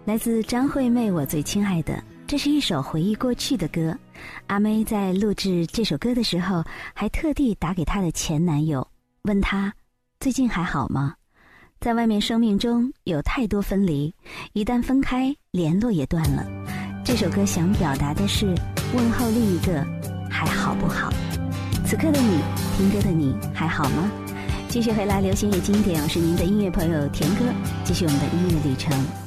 来自张惠妹《我最亲爱的》，这是一首回忆过去的歌。阿妹在录制这首歌的时候，还特地打给她的前男友，问他最近还好吗？在外面生命中有太多分离，一旦分开，联络也断了。这首歌想表达的是问候另一个还好不好。此刻的你，听歌的你还好吗？继续回来流行乐经典，我是您的音乐朋友田哥，继续我们的音乐旅程。